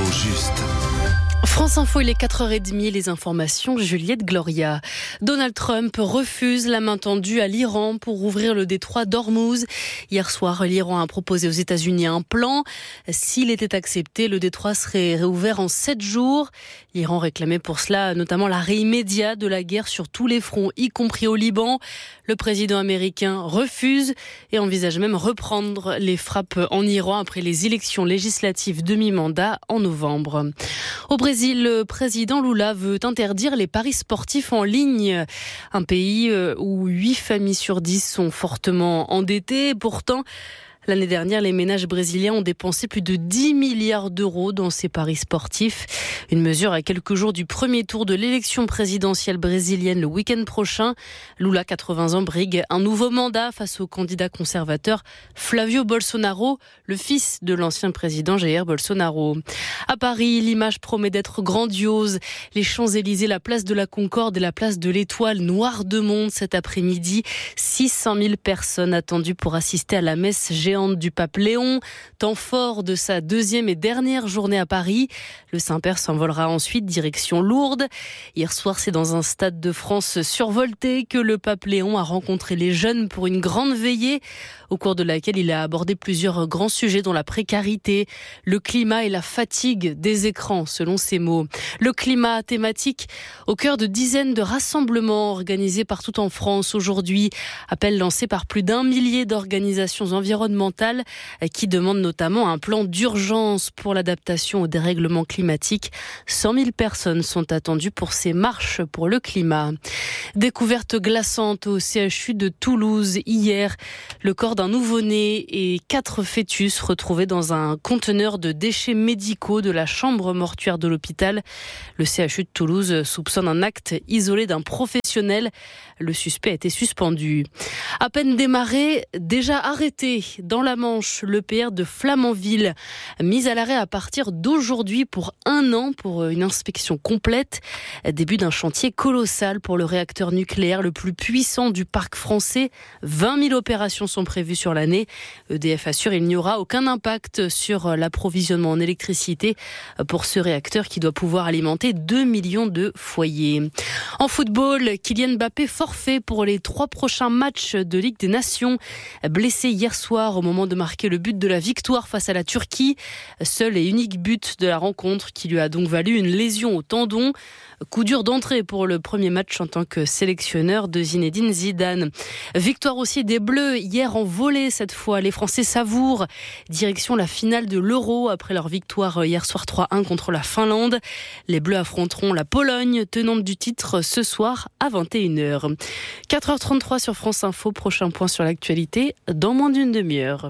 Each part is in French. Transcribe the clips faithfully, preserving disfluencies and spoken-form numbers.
L'info juste. France Info, il est quatre heures trente, les informations, Juliette Gloria. Donald Trump refuse la main tendue à l'Iran pour ouvrir le détroit d'Ormuz. Hier soir, l'Iran a proposé aux États-Unis un plan. S'il était accepté, le détroit serait réouvert en sept jours. L'Iran réclamait pour cela notamment l'arrêt immédiat de la guerre sur tous les fronts, y compris au Liban. Le président américain refuse et envisage même reprendre les frappes en Iran après les élections législatives de mi-mandat en novembre. Au Brésil, le président Lula veut interdire les paris sportifs en ligne. Un pays où huit familles sur dix sont fortement endettées. Pourtant, l'année dernière, les ménages brésiliens ont dépensé plus de dix milliards d'euros dans ces paris sportifs. Une mesure à quelques jours du premier tour de l'élection présidentielle brésilienne le week-end prochain. Lula, quatre-vingts ans, brigue un nouveau mandat face au candidat conservateur Flavio Bolsonaro, le fils de l'ancien président Jair Bolsonaro. À Paris, l'image promet d'être grandiose. Les Champs-Élysées, la place de la Concorde et la place de l'Étoile, noire de monde cet après-midi. six cent mille personnes attendues pour assister à la messe géante du pape Léon, temps fort de sa deuxième et dernière journée à Paris. Le Saint-Père s'envolera ensuite direction Lourdes. Hier soir, c'est dans un stade de France survolté que le pape Léon a rencontré les jeunes pour une grande veillée, au cours de laquelle il a abordé plusieurs grands sujets dont la précarité, le climat et la fatigue des écrans, selon ses mots. Le climat thématique au cœur de dizaines de rassemblements organisés partout en France aujourd'hui. Appel lancé par plus d'un millier d'organisations environnementales qui demandent notamment un plan d'urgence pour l'adaptation au dérèglement climatique. cent mille personnes sont attendues pour ces marches pour le climat. Découverte glaçante au C H U de Toulouse hier. Le corps d'un nouveau-né et quatre fœtus retrouvés dans un conteneur de déchets médicaux de la chambre mortuaire de l'hôpital. Le C H U de Toulouse soupçonne un acte isolé d'un professionnel. Le suspect a été suspendu. À peine démarré, déjà arrêté dans la Manche, l'E P R de Flamanville, mis à l'arrêt à partir d'aujourd'hui pour un an pour une inspection complète. Début d'un chantier colossal pour le réacteur nucléaire le plus puissant du parc français. vingt mille opérations sont prévues sur l'année. E D F assure qu'il n'y aura aucun impact sur l'approvisionnement en électricité pour ce réacteur qui doit pouvoir alimenter deux millions de foyers. En football, Kylian Mbappé forfait pour les trois prochains matchs de Ligue des Nations. Blessé hier soir au moment de marquer le but de la victoire face à la Turquie. Seul et unique but de la rencontre qui lui a donc valu une lésion au tendon. Coup dur d'entrée pour le premier match en tant que sélectionneur de Zinedine Zidane. Victoire aussi des Bleus hier en volée cette fois. Les Français savourent. Direction la finale de l'Euro après leur victoire hier soir trois un contre la Finlande. Les Bleus affronteront la Pologne, tenante du titre, ce soir à vingt et une heures. quatre heures trente-trois sur France Info. Prochain point sur l'actualité dans moins d'une demi-heure.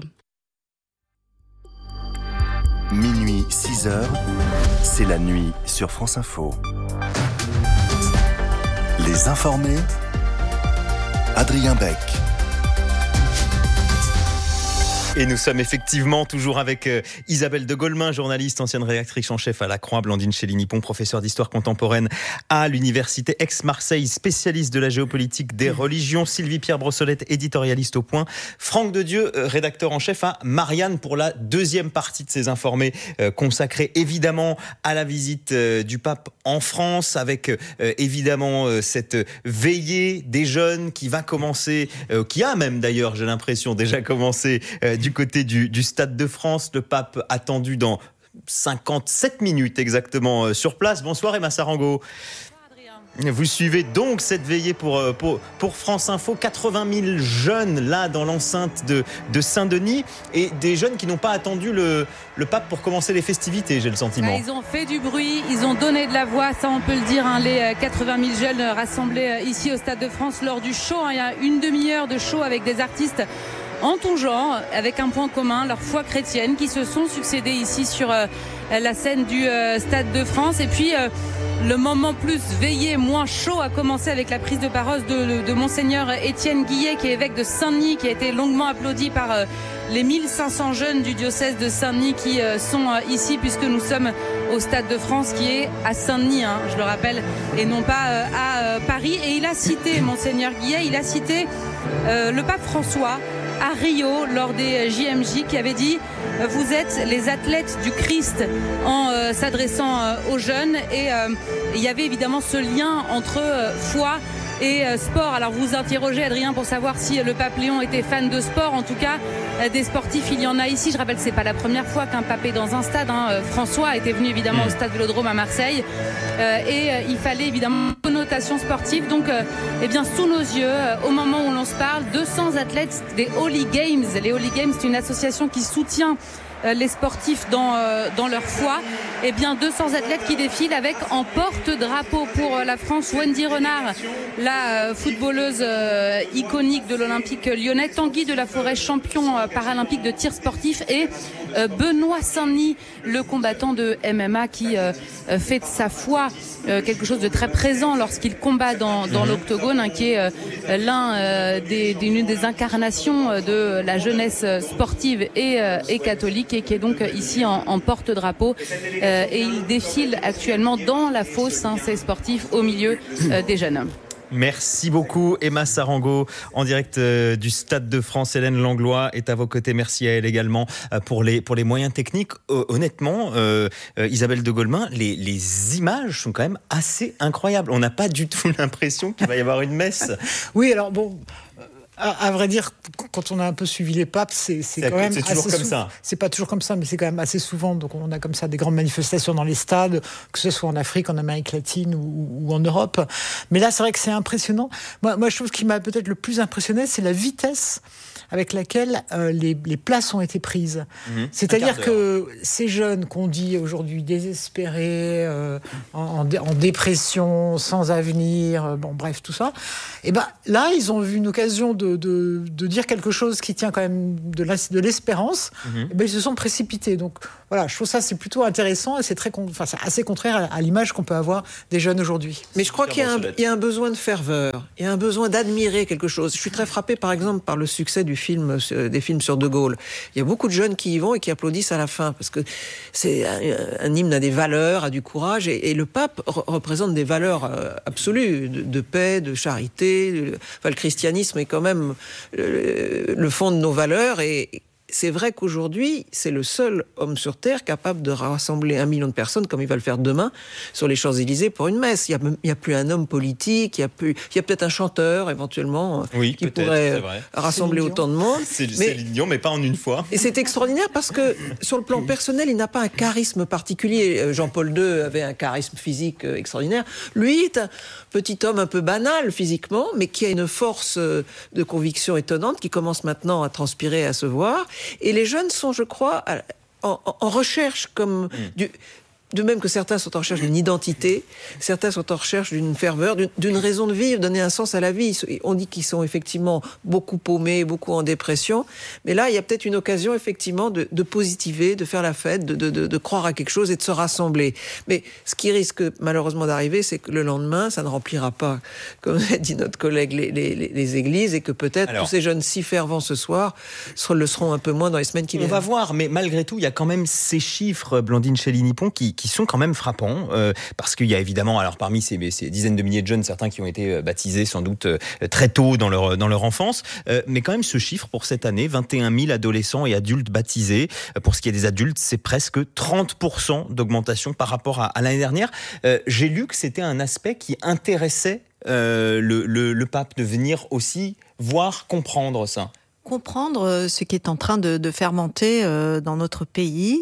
Minuit, six heures, c'est la nuit sur France Info. Les informés, Adrien Beck. Et nous sommes effectivement toujours avec euh, Isabelle de Golemin, journaliste, ancienne rédactrice en chef à La Croix, Blandine Chély-Nippon, professeure d'histoire contemporaine à l'université Aix-Marseille, spécialiste de la géopolitique des religions, Sylvie Pierre Brossolette, éditorialiste au Point, Franck Dedieu, euh, rédacteur en chef à Marianne pour la deuxième partie de ces informés euh, consacrés évidemment à la visite euh, du pape en France, avec euh, évidemment euh, cette veillée des jeunes qui va commencer, euh, qui a même d'ailleurs, j'ai l'impression, déjà commencé euh, du côté du, du Stade de France. Le pape attendu dans cinquante-sept minutes exactement euh, sur place. Bonsoir Emma Sarango. Vous suivez donc cette veillée pour, pour, pour France Info. quatre-vingt mille jeunes là dans l'enceinte de, de Saint-Denis et des jeunes qui n'ont pas attendu le, le pape pour commencer les festivités, j'ai le sentiment. Ils ont fait du bruit, ils ont donné de la voix, ça on peut le dire, hein, les quatre-vingt mille jeunes rassemblés ici au Stade de France lors du show. Hein, il y a une demi-heure de show avec des artistes en tout genre, avec un point commun, leur foi chrétienne, qui se sont succédés ici sur euh, la scène du euh, Stade de France. Et puis euh, le moment plus veillé, moins chaud a commencé avec la prise de parole de, de Monseigneur Étienne Guillet, qui est évêque de Saint-Denis, qui a été longuement applaudi par euh, les mille cinq cents jeunes du diocèse de Saint-Denis qui euh, sont euh, ici, puisque nous sommes au Stade de France, qui est à Saint-Denis, hein, je le rappelle, et non pas euh, à euh, Paris. Et il a cité, Monseigneur Guillet, il a cité euh, le pape François à Rio lors des J M J qui avait dit euh, vous êtes les athlètes du Christ en euh, s'adressant euh, aux jeunes et il euh, y avait évidemment ce lien entre euh, foi et euh, sport. Alors vous interrogez Adrien pour savoir si euh, le pape Léon était fan de sport. En tout cas, euh, des sportifs, il y en a ici. Je rappelle que c'est pas la première fois qu'un pape est dans un stade. Hein. Euh, François était venu évidemment au stade Vélodrome à Marseille euh, et euh, il fallait évidemment une connotation sportive. Donc, euh, eh bien, sous nos yeux, euh, au moment où l'on se parle, deux cents athlètes des Holy Games. Les Holy Games, c'est une association qui soutient les sportifs dans, euh, dans leur foi. Eh bien, deux cents athlètes qui défilent avec en porte-drapeau pour la France Wendy Renard, la euh, footballeuse euh, iconique de l'Olympique lyonnais, Tanguy de la Forêt, champion euh, paralympique de tir sportif, et euh, Benoît Saint-Denis, le combattant de M M A qui euh, fait de sa foi euh, quelque chose de très présent lorsqu'il combat dans, dans l'octogone, hein, qui est euh, l'un euh, des, des, une des incarnations de la jeunesse sportive et, euh, et catholique, et qui est donc ici en, en porte-drapeau euh, et il défile actuellement dans la fosse, hein, ces sportifs au milieu euh, des jeunes. Merci beaucoup Emma Sarango en direct euh, du Stade de France. Hélène Langlois est à vos côtés. Merci à elle également euh, pour les pour les moyens techniques. Euh, honnêtement, euh, euh, Isabelle de Golemin, les les images sont quand même assez incroyables. On n'a pas du tout l'impression qu'il va y avoir une messe. Oui, alors bon. À, à vrai dire, quand on a un peu suivi les papes, c'est, c'est, c'est quand même c'est toujours assez comme sou- ça. C'est pas toujours comme ça, mais c'est quand même assez souvent. Donc on a comme ça des grandes manifestations dans les stades, que ce soit en Afrique, en Amérique latine ou, ou en Europe. Mais là, c'est vrai que c'est impressionnant. Moi, moi, je trouve ce qui m'a peut-être le plus impressionné, c'est la vitesse avec laquelle euh, les, les places ont été prises. Mmh. C'est-à-dire que ces jeunes qu'on dit aujourd'hui désespérés, euh, en, en, dé, en dépression, sans avenir, euh, bon bref, tout ça, et ben là, ils ont vu une occasion de, de, de dire quelque chose qui tient quand même de, la, de l'espérance, mmh. et ben ils se sont précipités. Donc voilà, je trouve ça c'est plutôt intéressant et c'est, très, enfin, c'est assez contraire à, à l'image qu'on peut avoir des jeunes aujourd'hui. Mais je crois qu'il y a, un, il y a un besoin de ferveur, il y a un besoin d'admirer quelque chose. Je suis très frappée par exemple par le succès du film, des films sur De Gaulle. Il y a beaucoup de jeunes qui y vont et qui applaudissent à la fin parce que c'est un, un hymne à des valeurs, à du courage, et, et le pape re- représente des valeurs euh, absolues de, de paix, de charité. De, enfin, le christianisme est quand même le, le fond de nos valeurs, et c'est vrai qu'aujourd'hui, c'est le seul homme sur Terre capable de rassembler un million de personnes, comme il va le faire demain, sur les Champs-Élysées pour une messe. Il n'y a, a plus un homme politique, il y a, plus, il y a peut-être un chanteur, éventuellement, oui, qui pourrait rassembler autant de monde. C'est, mais, c'est Lignon, mais pas en une fois. Et c'est extraordinaire parce que, sur le plan personnel, il n'a pas un charisme particulier. Jean-Paul deux avait un charisme physique extraordinaire. Lui est un petit homme un peu banal physiquement, mais qui a une force de conviction étonnante, qui commence maintenant à transpirer, à se voir. Et les jeunes sont, je crois, en, en recherche, comme mmh. du, de même que certains sont en recherche d'une identité, certains sont en recherche d'une ferveur, d'une, d'une raison de vivre, donner un sens à la vie. On dit qu'ils sont effectivement beaucoup paumés, beaucoup en dépression, mais là, il y a peut-être une occasion, effectivement, de, de positiver, de faire la fête, de, de, de, de croire à quelque chose et de se rassembler. Mais ce qui risque malheureusement d'arriver, c'est que le lendemain, ça ne remplira pas, comme a dit notre collègue, les, les, les églises, et que peut-être Alors, tous ces jeunes si fervents ce soir le seront un peu moins dans les semaines qui viennent. On va voir, mais malgré tout, il y a quand même ces chiffres, Blandine Chély-Nippon, qui qui sont quand même frappants, euh, parce qu'il y a évidemment, alors parmi ces, ces dizaines de milliers de jeunes, certains qui ont été baptisés sans doute euh, très tôt dans leur, dans leur enfance, euh, mais quand même ce chiffre pour cette année, vingt et un mille adolescents et adultes baptisés. Pour ce qui est des adultes, c'est presque trente pour cent d'augmentation par rapport à, à l'année dernière. Euh, j'ai lu que c'était un aspect qui intéressait euh, le, le, le pape, de venir aussi voir, comprendre ça. Comprendre ce qui est en train de, de fermenter euh, dans notre pays,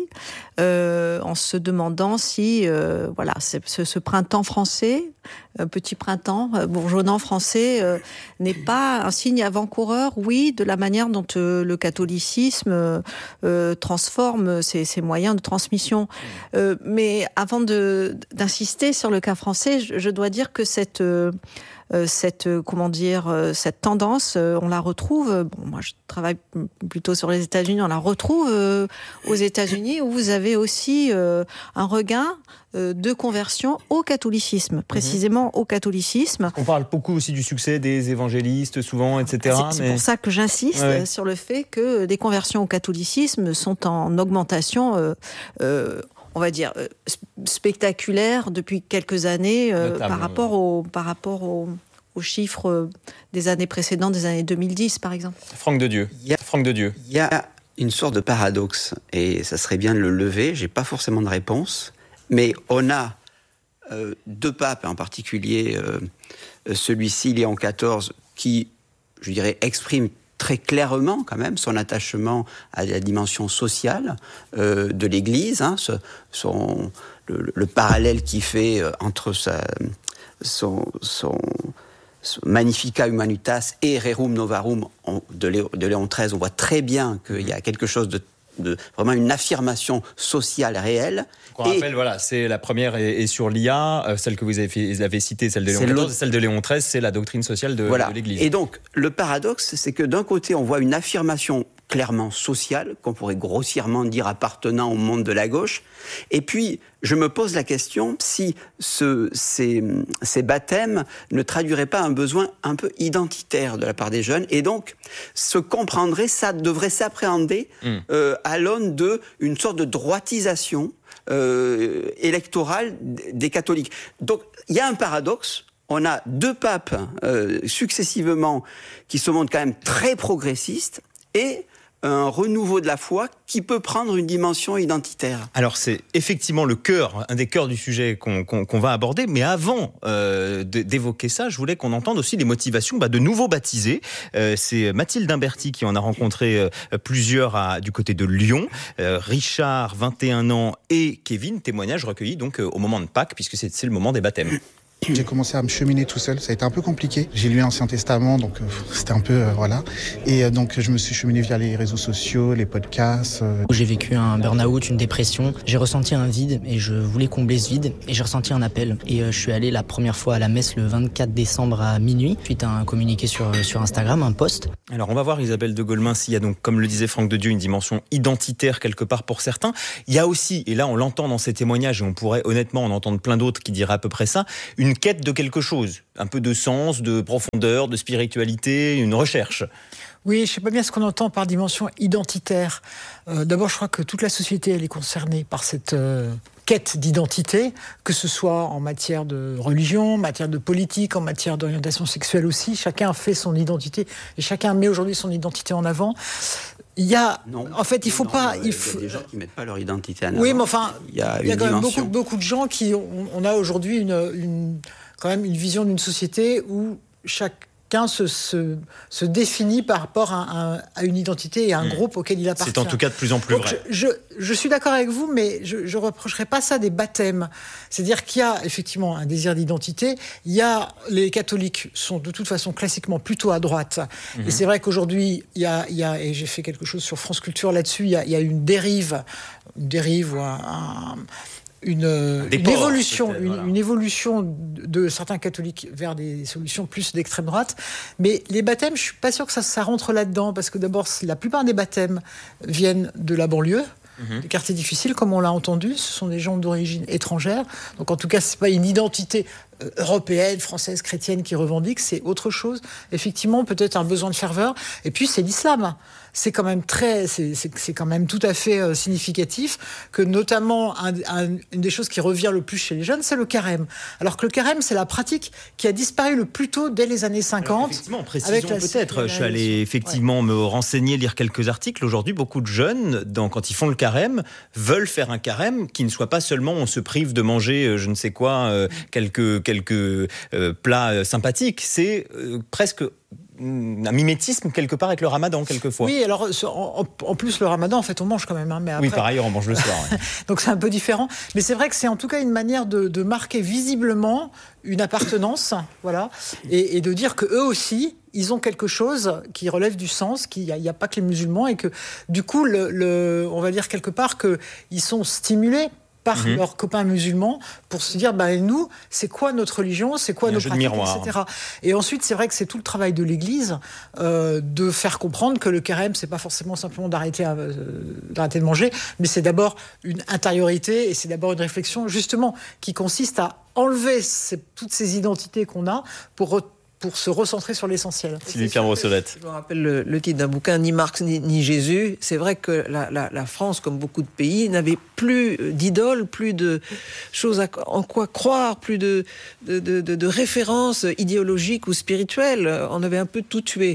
euh, en se demandant si euh, voilà ce, ce printemps français, euh, petit printemps euh, bourgeonnant français, euh, n'est pas un signe avant-coureur, oui, de la manière dont euh, le catholicisme euh, transforme ses, ses moyens de transmission. Euh, mais avant de, d'insister sur le cas français, je, je dois dire que cette euh, Euh, cette euh, comment dire euh, cette tendance, euh, on la retrouve. Euh, bon, moi, je travaille plutôt sur les États-Unis. On la retrouve euh, aux États-Unis, où vous avez aussi euh, un regain euh, de conversion au catholicisme, précisément mmh. au catholicisme. On parle beaucoup aussi du succès des évangélistes, souvent, et cetera. C'est, c'est mais... pour ça que j'insiste ouais. sur le fait que les conversions au catholicisme sont en augmentation. Euh, euh, on va dire, euh, spectaculaire depuis quelques années euh, par rapport, au, par rapport au, aux chiffres des années précédentes, des années deux mille dix, par exemple. Franck Dedieu. Il y a, Franck de Dieu. Il y a une sorte de paradoxe, et ça serait bien de le lever. J'ai pas forcément de réponse, mais on a euh, deux papes, en particulier euh, celui-ci, Léon quatorze, qui, je dirais, exprime très clairement quand même son attachement à la dimension sociale euh, de l'Église, hein, ce, son, le, le parallèle qu'il fait euh, entre sa, son, son, son Magnificat Humanitas et Rerum Novarum on, de, Léon, de Léon treize, on voit très bien qu'il y a quelque chose de De, vraiment une affirmation sociale réelle. On et rappelle, voilà, c'est la première est, est sur l'I A, euh, celle que vous avez, fait, vous avez citée, celle de Léon quatorze, celle de Léon treize, c'est la doctrine sociale de, voilà. de l'Église. Et donc, le paradoxe, c'est que d'un côté, on voit une affirmation clairement sociale, qu'on pourrait grossièrement dire appartenant au monde de la gauche, et puis je me pose la question si ce, ces, ces baptêmes ne traduiraient pas un besoin un peu identitaire de la part des jeunes, et donc se comprendrait, ça devrait s'appréhender mmh. euh, à l'aune d'une sorte de droitisation euh, électorale des catholiques. Donc il y a un paradoxe. On a deux papes euh, successivement qui se montrent quand même très progressistes, et un renouveau de la foi qui peut prendre une dimension identitaire. Alors c'est effectivement le cœur, un des cœurs du sujet qu'on, qu'on, qu'on va aborder, mais avant euh, d'évoquer ça, je voulais qu'on entende aussi les motivations bah, de nouveaux baptisés. Euh, c'est Mathilde Imberti qui en a rencontré euh, plusieurs à, du côté de Lyon. Euh, Richard, vingt et un ans, et Kevin, témoignage recueilli donc euh, au moment de Pâques, puisque c'est, c'est le moment des baptêmes. J'ai commencé à me cheminer tout seul, ça a été un peu compliqué. J'ai lu l'Ancien Testament, donc euh, c'était un peu, euh, voilà. Et euh, donc je me suis cheminé via les réseaux sociaux, les podcasts. Euh... J'ai vécu un burn-out, une dépression. J'ai ressenti un vide et je voulais combler ce vide. Et j'ai ressenti un appel. Et euh, je suis allé la première fois à la messe le vingt-quatre décembre à minuit, suite à un communiqué sur, sur Instagram, un post. Alors on va voir, Isabelle de Golemin, s'il y a donc, comme le disait Franck de Dieu, une dimension identitaire quelque part pour certains. Il y a aussi, et là on l'entend dans ces témoignages, et on pourrait honnêtement en entendre plein d'autres qui diraient à peu près ça, une quête de quelque chose, un peu de sens, de profondeur, de spiritualité, une recherche. Oui, je ne sais pas bien ce qu'on entend par dimension identitaire. Euh, d'abord, je crois que toute la société elle est concernée par cette euh, quête d'identité, que ce soit en matière de religion, en matière de politique, en matière d'orientation sexuelle aussi. Chacun fait son identité et chacun met aujourd'hui son identité en avant. Il y a, non, en fait, il faut non, pas. Il, il faut... y a des gens qui mettent pas leur identité en avant. avant. Oui, mais enfin, il y a, il y a quand dimension. même beaucoup, beaucoup de gens qui, on, on a aujourd'hui une, une, quand même une vision d'une société où chacun se, se, se définit par rapport à, à, à une identité et à un mmh. groupe auquel il appartient. C'est en tout cas de plus en plus Donc, vrai. Je, je, je suis d'accord avec vous, mais je ne reprocherai pas ça des baptêmes. C'est-à-dire qu'il y a effectivement un désir d'identité. Il y a, les catholiques sont de toute façon classiquement plutôt à droite. Mmh. Et c'est vrai qu'aujourd'hui, il y a, il y a, et j'ai fait quelque chose sur France Culture là-dessus, il y a, il y a une dérive, une dérive ou un... un Une, une, ports, évolution, une, voilà. une évolution de certains catholiques vers des solutions plus d'extrême droite. Mais les baptêmes, je ne suis pas sûr que ça, ça rentre là-dedans, parce que d'abord, la plupart des baptêmes viennent de la banlieue, mmh. des quartiers difficiles, comme on l'a entendu. Ce sont des gens d'origine étrangère. Donc en tout cas, ce n'est pas une identité européenne, française, chrétienne qui revendique, c'est autre chose. Effectivement, peut-être un besoin de ferveur. Et puis, c'est l'islam. C'est quand même très, c'est, c'est, c'est quand même tout à fait euh, significatif que notamment un, un, une des choses qui revient le plus chez les jeunes, c'est le carême. Alors que le carême, c'est la pratique qui a disparu le plus tôt dès les années cinquante. Alors effectivement, précisons peut-être. Je suis allé effectivement ouais. me renseigner, lire quelques articles. Aujourd'hui, beaucoup de jeunes, dans, quand ils font le carême, veulent faire un carême qui ne soit pas seulement on se prive de manger, euh, je ne sais quoi, euh, quelques quelques euh, plats euh, sympathiques. C'est euh, presque un mimétisme quelque part avec le ramadan quelquefois. Oui, alors en, en plus le ramadan, en fait, on mange quand même. Hein, mais après... Oui, par ailleurs, on mange le soir. Ouais. Donc c'est un peu différent. Mais c'est vrai que c'est en tout cas une manière de, de marquer visiblement une appartenance, voilà, et, et de dire que eux aussi, ils ont quelque chose qui relève du sens, qu'il n'y a, a pas que les musulmans, et que du coup, le, le, on va dire quelque part qu'ils sont stimulés par mmh. leurs copains musulmans pour se dire bah, nous, c'est quoi notre religion, c'est quoi nos pratiques, et cetera. Et ensuite, c'est vrai que c'est tout le travail de l'Église euh, de faire comprendre que le carême, c'est pas forcément simplement d'arrêter, euh, d'arrêter de manger, mais c'est d'abord une intériorité et c'est d'abord une réflexion justement qui consiste à enlever ces, toutes ces identités qu'on a pour re- pour se recentrer sur l'essentiel. Sylvie Pierre-Brossolette. Je me rappelle le, le titre d'un bouquin, Ni Marx ni, ni Jésus. C'est vrai que la, la, la France, comme beaucoup de pays, n'avait plus d'idole, plus de choses à, en quoi croire, plus de, de, de, de, de références idéologiques ou spirituelles. On avait un peu tout tué.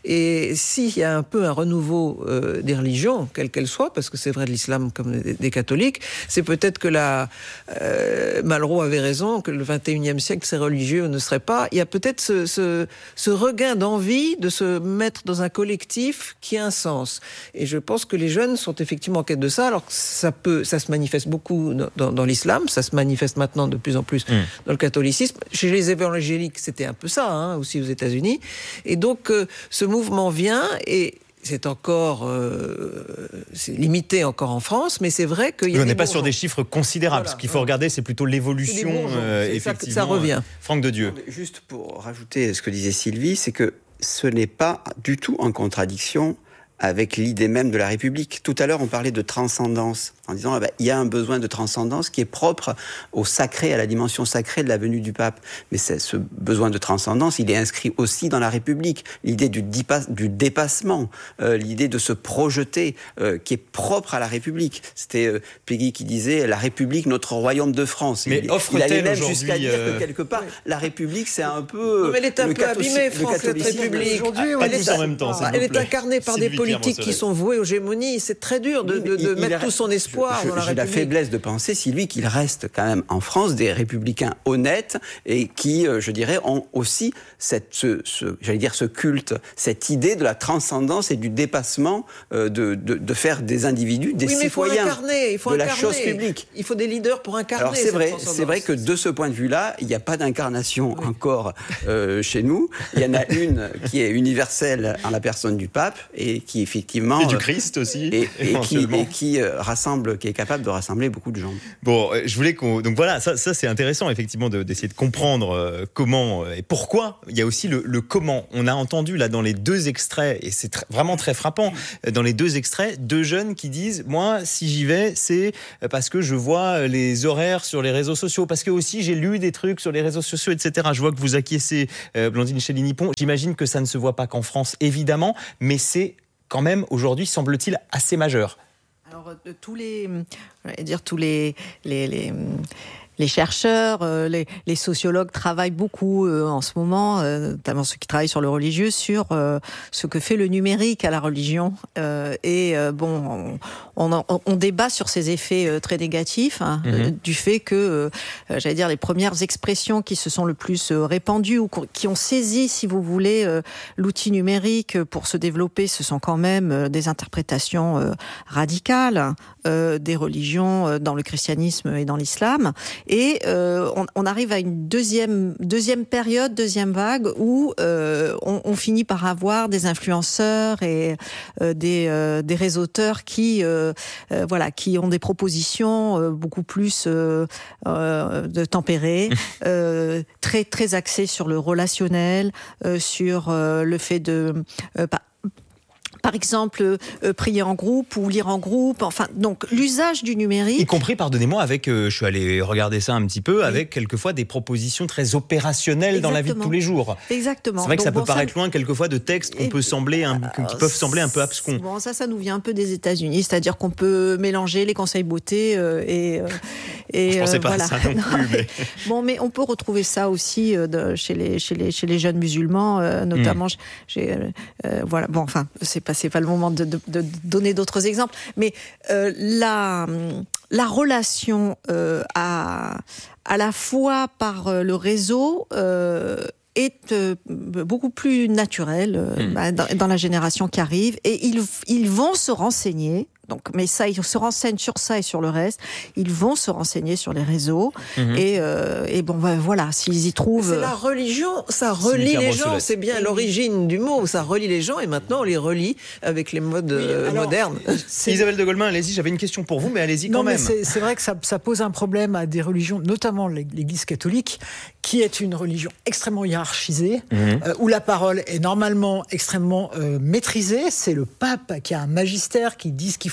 Et s'il y a un peu un renouveau euh, des religions, quelles qu'elles soient, parce que c'est vrai de l'islam comme des, des catholiques, c'est peut-être que la euh, Malraux avait raison, que le vingt et unième siècle, ces religieux ne seraient pas. Il y a peut-être ce, ce, ce regain d'envie de se mettre dans un collectif qui a un sens. Et je pense que les jeunes sont effectivement en quête de ça. Alors ça peut, ça se manifeste beaucoup dans, dans, dans l'islam, ça se manifeste maintenant de plus en plus mmh. dans le catholicisme. Chez les évangéliques, c'était un peu ça, hein, aussi aux États-Unis. Et donc euh, ce mouvement vient et c'est encore euh, c'est limité encore en France, mais c'est vrai qu'il y a. On n'est pas sur des chiffres considérables. Voilà. Ce qu'il faut regarder, c'est plutôt l'évolution. C'est euh, effectivement, ça, ça revient. Franck de Dieu. Juste pour rajouter ce que disait Sylvie, c'est que ce n'est pas du tout en contradiction avec l'idée même de la République. Tout à l'heure, on parlait de transcendance, en disant ah ben, il y a un besoin de transcendance qui est propre au sacré, à la dimension sacrée de la venue du pape. Mais c'est, ce besoin de transcendance, il est inscrit aussi dans la République. L'idée du, dipa- du dépassement, euh, l'idée de se projeter, euh, qui est propre à la République. C'était euh, Peggy qui disait la République, notre royaume de France. Mais il, offre-t-elle il allait même aujourd'hui jusqu'à dire euh... que quelque part, la République, c'est un peu. Non, mais elle est un le peu abîmée, France, cette République. Aujourd'hui, elle, est, en même temps, elle est incarnée par Sylvie des politiques qui sont voués aux gémonies. C'est très dur de, de, de mettre a, tout son espoir je, je, dans la j'ai République. J'ai la faiblesse de penser, Sylvie, qu'il reste quand même en France des républicains honnêtes et qui, euh, je dirais, ont aussi cette, ce, ce, j'allais dire, ce culte, cette idée de la transcendance et du dépassement, euh, de, de, de faire des individus, des oui, mais citoyens il faut incarner, il faut de incarner. la chose publique. Il faut des leaders pour incarner. Alors c'est vrai, c'est vrai que de ce point de vue-là, il n'y a pas d'incarnation oui. encore euh, chez nous. Il y en a une qui est universelle en la personne du pape et qui effectivement et du Christ aussi. Et, et qui, et qui euh, rassemble, qui est capable de rassembler beaucoup de gens. Bon, euh, je voulais qu'on... Donc voilà, ça, ça c'est intéressant effectivement de, d'essayer de comprendre euh, comment euh, et pourquoi. Il y a aussi le, le comment. On a entendu là dans les deux extraits, et c'est tr- vraiment très frappant, dans les deux extraits, deux jeunes qui disent « Moi, si j'y vais, c'est parce que je vois les horaires sur les réseaux sociaux, parce que aussi j'ai lu des trucs sur les réseaux sociaux, et cetera » Je vois que vous acquiescez, euh, Blandine Chély-Nippon. J'imagine que ça ne se voit pas qu'en France, évidemment, mais c'est quand même aujourd'hui, semble-t-il, assez majeur. Alors, de tous les, je vais dire tous les, les, les, les chercheurs, euh, les, les sociologues travaillent beaucoup euh, en ce moment, euh, notamment ceux qui travaillent sur le religieux, sur euh, ce que fait le numérique à la religion. Euh, et euh, bon, on, on, on débat sur ces effets euh, très négatifs, hein, mmh. euh, du fait que, euh, j'allais dire, les premières expressions qui se sont le plus euh, répandues ou qui ont saisi, si vous voulez, euh, l'outil numérique pour se développer, ce sont quand même euh, des interprétations euh, radicales euh, des religions euh, dans le christianisme et dans l'islam. Et euh, on, on arrive à une deuxième deuxième période, deuxième vague où euh, on, on finit par avoir des influenceurs et euh, des euh, des réseauteurs qui euh, euh, voilà qui ont des propositions euh, beaucoup plus euh, euh, de tempérées, euh, très très axées sur le relationnel, euh, sur euh, le fait de euh, bah, par exemple, euh, prier en groupe ou lire en groupe. Enfin, donc l'usage du numérique. Y compris, pardonnez-moi, avec, euh, je suis allé regarder ça un petit peu, oui. avec quelquefois des propositions très opérationnelles Exactement. Dans la vie de tous les jours. Exactement. C'est vrai que donc, ça peut bon, paraître ça... loin quelquefois de textes qu'on Et... peut sembler un... qui peuvent sembler un peu abscons. Bon, ça, ça nous vient un peu des États-Unis, c'est-à-dire qu'on peut mélanger les conseils beauté euh, et. Euh, et je pensais euh, pas voilà. à ça non plus. Mais... bon, mais on peut retrouver ça aussi euh, de, chez les chez les chez les jeunes musulmans, euh, notamment. Mm. J'ai, euh, voilà. Bon, enfin, c'est pas c'est pas le moment de, de, de donner d'autres exemples, mais euh, la la relation euh, à à la fois par euh, le réseau. Euh, est euh, beaucoup plus naturelle euh, mmh. dans, dans la génération qui arrive, et ils, ils vont se renseigner. Donc, mais ça, ils se renseignent sur ça et sur le reste. Ils vont se renseigner sur les réseaux. Mmh. Et, euh, et bon, ben, voilà, s'ils y trouvent... C'est la religion, ça relie les gens. C'est bien l'origine du mot. Ça relie les gens et maintenant, on les relie avec les modes oui, alors, modernes. Isabelle de Golemin, allez-y, j'avais une question pour vous, mais allez-y quand non, même. Mais c'est, c'est vrai que ça, ça pose un problème à des religions, notamment l'Église catholique, qui est une religion extrêmement hiérarchisée, mmh. euh, où la parole est normalement extrêmement euh, maîtrisée. C'est le pape qui a un magistère qui dit ce qu'il faut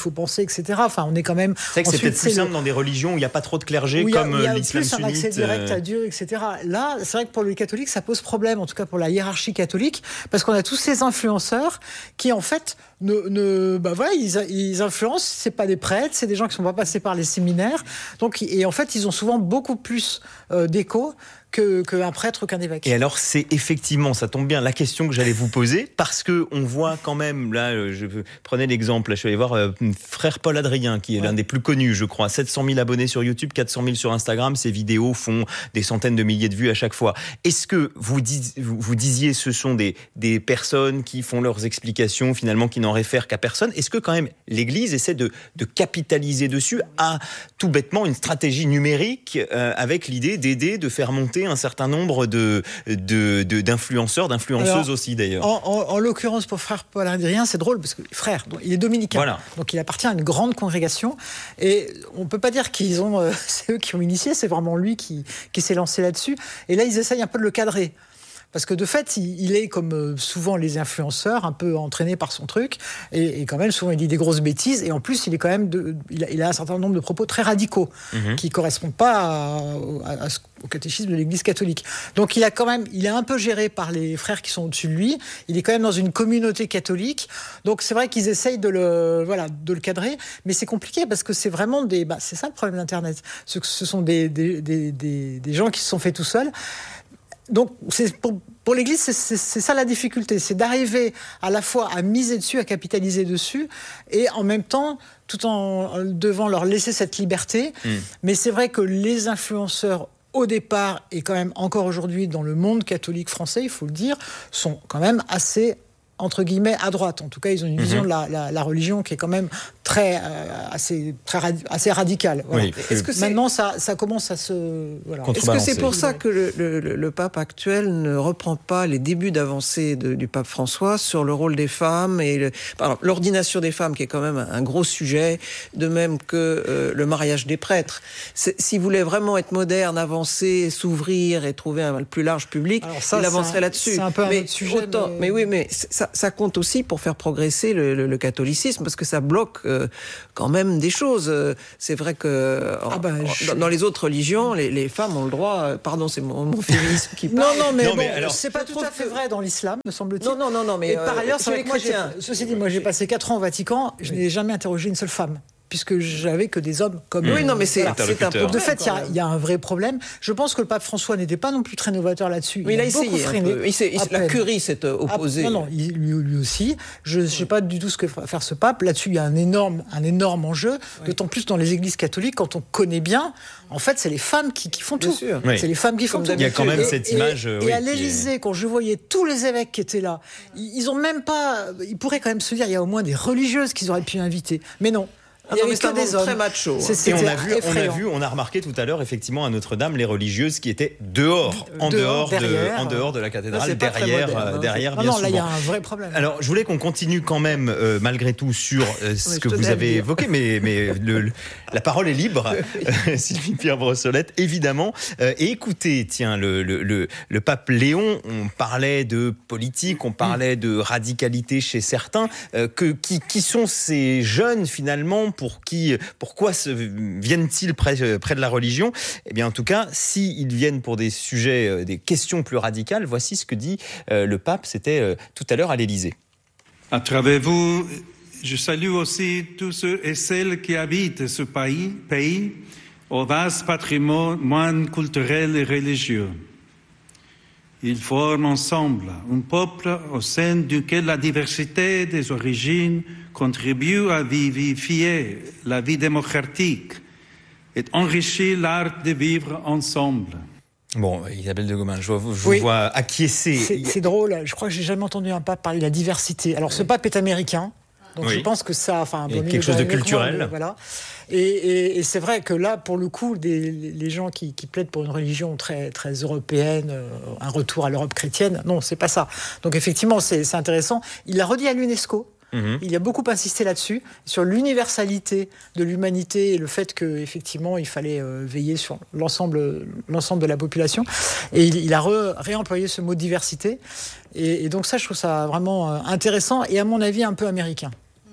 faut penser, et cetera. Enfin, on est quand même. C'est vrai que c'est peut-être plus simple le... dans des religions où il n'y a pas trop de clergé, a, comme il y a l'islam plus un sunnite. accès direct à Dieu, et cetera. Là, c'est vrai que pour les catholiques, ça pose problème, en tout cas pour la hiérarchie catholique, parce qu'on a tous ces influenceurs qui, en fait, ne, ne, bah voilà, ils, ils influencent. C'est pas des prêtres, c'est des gens qui sont pas passés par les séminaires. Donc, et en fait, ils ont souvent beaucoup plus euh, d'écho que qu'un prêtre ou qu'un évêque. Et alors, c'est effectivement, ça tombe bien, la question que j'allais vous poser, parce que on voit quand même, là, je prenais l'exemple, là, je suis allé voir euh, frère Paul Adrien, qui est ouais. l'un des plus connus, je crois, sept cent mille abonnés sur YouTube, quatre cent mille sur Instagram, ses vidéos font des centaines de milliers de vues à chaque fois. Est-ce que vous, dis, vous, vous disiez, ce sont des, des personnes qui font leurs explications, finalement, qui n'en réfèrent qu'à personne? Est-ce que quand même, l'Église essaie de, de capitaliser dessus à, tout bêtement, une stratégie numérique euh, avec l'idée d'aider, de faire monter un certain nombre de, de, de, d'influenceurs, d'influenceuses Alors, aussi d'ailleurs. En, en, en l'occurrence pour frère Paul Adrien, c'est drôle parce que frère, il est dominicain, voilà. Donc il appartient à une grande congrégation et on ne peut pas dire qu'ils ont, euh, c'est eux qui ont initié, c'est vraiment lui qui, qui s'est lancé là-dessus. Et là ils essayent un peu de le cadrer. Parce que de fait, il est, comme souvent les influenceurs, un peu entraîné par son truc, et, et quand même, souvent, il dit des grosses bêtises, et en plus, il est quand même, de, il, a, il a un certain nombre de propos très radicaux, mmh. qui ne correspondent pas à, à, à, au catéchisme de l'Église catholique. Donc, il a quand même, il est un peu géré par les frères qui sont au-dessus de lui, il est quand même dans une communauté catholique, donc c'est vrai qu'ils essayent de le, voilà, de le cadrer, mais c'est compliqué, parce que c'est vraiment des, bah, c'est ça le problème d'Internet, ce, ce sont des, des, des, des, des gens qui se sont faits tout seuls. Donc, c'est pour, pour l'Église, c'est, c'est, c'est ça la difficulté, c'est d'arriver à la fois à miser dessus, à capitaliser dessus, et en même temps, tout en devant leur laisser cette liberté. Mmh. Mais c'est vrai que les influenceurs, au départ, et quand même encore aujourd'hui dans le monde catholique français, il faut le dire, sont quand même assez, entre guillemets, à droite. En tout cas, ils ont une vision mmh. de la, la, la religion qui est quand même très, euh, assez, très radi- assez radicale. Voilà. Oui, Est-ce que c'est... Maintenant, ça, ça commence à se... Voilà. Est-ce que c'est pour ça que le, le, le pape actuel ne reprend pas les débuts d'avancée de, du pape François sur le rôle des femmes et le, pardon, l'ordination des femmes, qui est quand même un, un gros sujet, de même que euh, le mariage des prêtres. C'est, s'il voulait vraiment être moderne, avancer, s'ouvrir et trouver un plus large public, ça, il avancerait un, là-dessus. C'est un peu un mais, autre sujet. Autant, mais... mais oui, mais ça, ça compte aussi pour faire progresser le, le, le catholicisme, parce que ça bloque euh, quand même des choses. C'est vrai que ah ben, en, je... dans les autres religions, les, les femmes ont le droit. Pardon, c'est mon, mon féminisme qui parle. Non, non, mais, non, bon, mais alors, c'est pas tout à fait vrai dans l'islam, me semble-t-il. Non, non, non, non, mais et par ailleurs, euh, c'est vrai que moi, j'ai, ceci dit, moi, j'ai passé quatre ans au Vatican, je oui. n'ai jamais interrogé une seule femme, puisque j'avais que des hommes comme... Oui, non, mais c'est, voilà. c'est un problème. De fait, il y, y a un vrai problème. Je pense que le pape François n'était pas non plus très novateur là-dessus. Oui, il, il a, a essayé. Freiné. Il s'est, il, la curie s'est opposée. Ah, non, non, il, lui, lui aussi. Je ne sais pas du tout ce que va faire ce pape. Là-dessus, il y a un énorme, un énorme enjeu, oui. d'autant plus dans les églises catholiques, quand on connaît bien, en fait, c'est les femmes qui, qui font bien tout. Sûr. Oui. C'est les femmes qui font Comme tout. Il y a quand même et, cette et, image... Et, oui, et à l'Élysée, est... quand je voyais tous les évêques qui étaient là, ils ont même pas... Ils pourraient quand même se dire, il y a au moins des religieuses qu'ils auraient pu inviter. Mais non. Il y avait que des hommes très macho. C'est, et on a vu, on a vu, on a remarqué tout à l'heure effectivement à Notre-Dame les religieuses qui étaient dehors, en dehors, dehors de, en dehors de la cathédrale, non, derrière, moderne, derrière. Non, bien non, souvent. Là, il y a un vrai problème. Alors, je voulais qu'on continue quand même, euh, malgré tout, sur euh, ce oui, que vous avez évoqué, mais, mais le, le, la parole est libre, Sylvie Pierre Brossolette, évidemment. Euh, et écoutez, tiens, le, le, le, le pape Léon, on parlait de politique, on parlait de radicalité chez certains. Euh, que, qui, qui sont ces jeunes finalement pour qui Pourquoi se, viennent-ils près, près de la religion ? Eh bien, en tout cas, s'ils viennent pour des sujets, des questions plus radicales, voici ce que dit euh, le pape, c'était euh, tout à l'heure à l'Élysée. À travers vous, je salue aussi tous ceux et celles qui habitent ce pays, pays au vaste patrimoine culturel et religieux. Ils forment ensemble un peuple au sein duquel la diversité des origines contribue à vivifier la vie démocratique et enrichir l'art de vivre ensemble. Bon, Isabelle de Gomin, je, je oui. vous vois acquiescer. C'est, c'est drôle, je crois que j'ai jamais entendu un pape parler de la diversité. Alors ce pape est américain, donc oui. je pense que ça... Enfin, bon, quelque chose de culturel. Moi, voilà. Et, et, et c'est vrai que là, pour le coup, des, les gens qui, qui plaident pour une religion très, très européenne, euh, un retour à l'Europe chrétienne, non, c'est pas ça. Donc effectivement, c'est, c'est intéressant. Il l'a redit à l'UNESCO. Mmh. Il a beaucoup insisté là-dessus, sur l'universalité de l'humanité et le fait qu'effectivement, il fallait euh, veiller sur l'ensemble, l'ensemble de la population. Et il, il a re, réemployé ce mot diversité. Et, et donc ça, je trouve ça vraiment euh, intéressant et à mon avis un peu américain.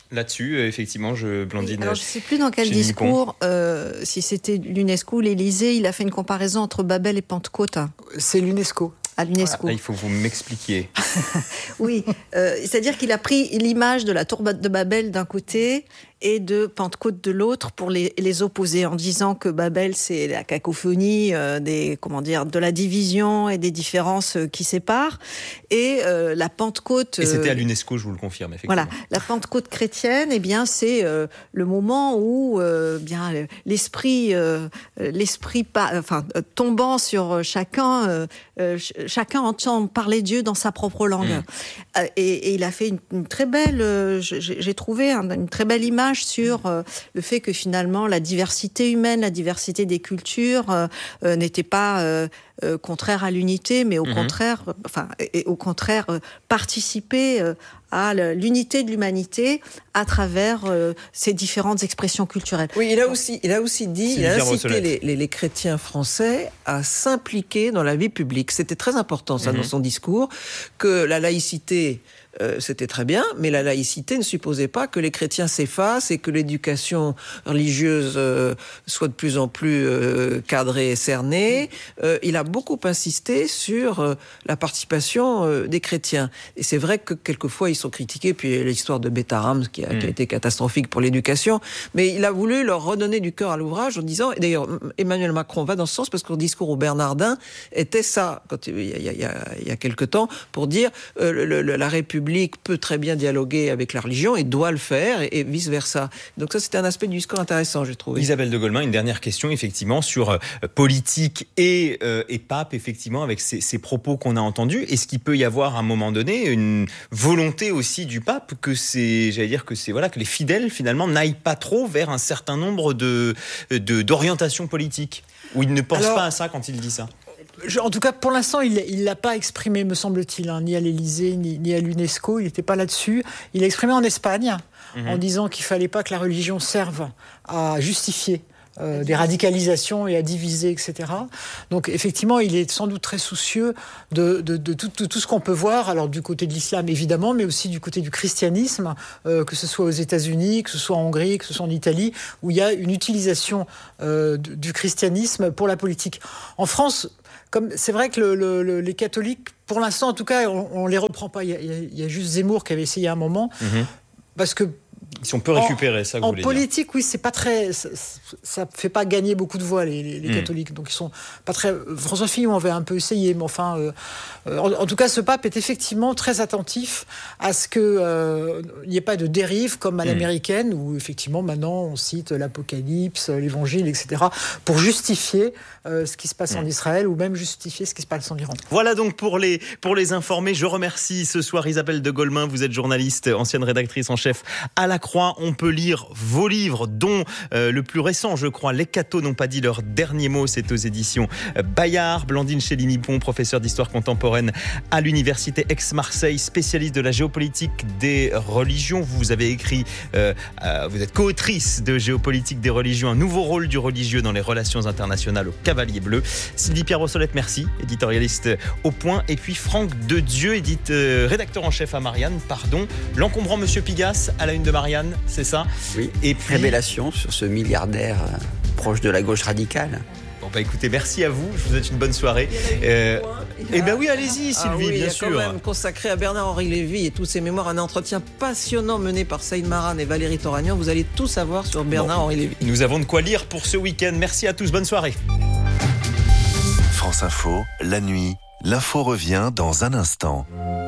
là-dessus, effectivement, je Blandine. Oui, alors je ne sais plus dans quel discours, euh, si c'était l'UNESCO ou l'Élysée, il a fait une comparaison entre Babel et Pentecôte. C'est l'UNESCO. À l'UNESCO. Voilà, il faut vous m'expliquer. Oui, euh, c'est-à-dire qu'il a pris l'image de la tour de Babel d'un côté et de Pentecôte de l'autre pour les, les opposer, en disant que Babel c'est la cacophonie euh, des comment dire de la division et des différences euh, qui séparent, et euh, la Pentecôte. Et c'était à l'UNESCO, je vous le confirme, effectivement. Voilà, la Pentecôte chrétienne, eh bien c'est euh, le moment où euh, bien l'esprit, euh, l'esprit, pas, enfin tombant sur chacun, euh, euh, chacun entend parler Dieu dans sa propre langue. Mmh. Euh, et, et il a fait une, une très belle, euh, j'ai, j'ai trouvé un, une très belle image sur euh, le fait que finalement la diversité humaine, la diversité des cultures euh, euh, n'était pas euh, euh, contraire à l'unité, mais au mmh. contraire, euh, enfin, et, et au contraire euh, participer euh, à l'unité de l'humanité à travers euh, ces différentes expressions culturelles. Oui, il a aussi, il a aussi dit, il a incité les, les, les chrétiens français à s'impliquer dans la vie publique. C'était très important, ça, mmh. dans son discours, que la laïcité, Euh, c'était très bien, mais la laïcité ne supposait pas que les chrétiens s'effacent et que l'éducation religieuse euh, soit de plus en plus euh, cadrée et cernée. Euh, il a beaucoup insisté sur euh, la participation euh, des chrétiens. Et c'est vrai que quelquefois ils sont critiqués, puis l'histoire de Bétarame qui a, mmh. qui a été catastrophique pour l'éducation, mais il a voulu leur redonner du cœur à l'ouvrage en disant, et d'ailleurs Emmanuel Macron va dans ce sens parce que le discours au Bernardin était ça, quand, il, y a, il, y a, il y a quelque temps, pour dire euh, le, le, la République peut très bien dialoguer avec la religion et doit le faire, et, et vice-versa. Donc ça, c'était un aspect du discours intéressant, j'ai trouvé. Isabelle de Golemin, une dernière question, effectivement, sur euh, politique et, euh, et pape, effectivement, avec ces, ces propos qu'on a entendus. Est-ce qu'il peut y avoir, à un moment donné, une volonté aussi du pape que c'est, j'allais dire, que c'est, voilà, que les fidèles, finalement, n'aillent pas trop vers un certain nombre de, de, d'orientations politiques, ou il ne pense Alors, pas à ça quand il dit ça? Je, en tout cas, pour l'instant, il ne l'a pas exprimé, me semble-t-il, hein, ni à l'Élysée, ni, ni à l'UNESCO. Il n'était pas là-dessus. Il l'a exprimé en Espagne, mmh. en disant qu'il ne fallait pas que la religion serve à justifier euh, des radicalisations et à diviser, et cetera. Donc, effectivement, il est sans doute très soucieux de, de, de, tout, de tout ce qu'on peut voir, alors du côté de l'islam, évidemment, mais aussi du côté du christianisme, euh, que ce soit aux États-Unis, que ce soit en Hongrie, que ce soit en Italie, où il y a une utilisation euh, du christianisme pour la politique. En France, comme c'est vrai que le, le, les catholiques, pour l'instant en tout cas, on ne les reprend pas. Il y, a, il y a juste Zemmour qui avait essayé à un moment, mmh. parce que si on peut récupérer, en, ça, vous en voulez politique, dire. Oui, c'est pas très, ça ne fait pas gagner beaucoup de voix les, les, les mmh. catholiques. Donc ils sont pas très. François Fillon avait un peu essayé, mais enfin, euh, en, en tout cas, ce pape est effectivement très attentif à ce que euh, il n'y ait pas de dérive comme à mmh. l'américaine, où effectivement maintenant on cite l'Apocalypse, l'Évangile, et cetera, pour justifier euh, ce qui se passe mmh. en Israël, ou même justifier ce qui se passe en Iran. Voilà donc pour les pour les informer. Je remercie ce soir Isabelle de Golemin. Vous êtes journaliste, ancienne rédactrice en chef à La Croix. On peut lire vos livres, dont euh, le plus récent, je crois, Les cathos n'ont pas dit leur dernier mot. C'est aux éditions Bayard. Blandine Chély-Nippon, professeure d'histoire contemporaine à l'université Aix-Marseille, spécialiste de la géopolitique des religions. Vous avez écrit, euh, euh, vous êtes co-autrice de Géopolitique des religions, un nouveau rôle du religieux dans les relations internationales au Cavalier Bleu. Sylvie Pierre Brossolette, merci, éditorialiste au Point. Et puis Franck Dedieu, édite, euh, rédacteur en chef à Marianne, pardon. L'encombrant Monsieur Pigasse à la une de Marianne, c'est ça? Oui, et puis... révélation sur ce milliardaire euh, proche de la gauche radicale. Bon bah écoutez, merci à vous, je vous souhaite une bonne soirée. Euh, et ben oui, allez-y Sylvie, ah oui, bien il y a sûr. Quand même consacré à Bernard-Henri Lévy et toutes ses mémoires, un entretien passionnant mené par Saïd Maran et Valérie Toragnan. Vous allez tout savoir sur Bernard-Henri bon, Lévy. Nous avons de quoi lire pour ce week-end. Merci à tous, bonne soirée. France Info, la nuit, l'info revient dans un instant.